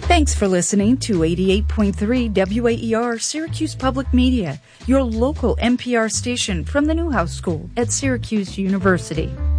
Thanks for listening to 88.3 WAER Syracuse Public Media, your local NPR station from the Newhouse School at Syracuse University.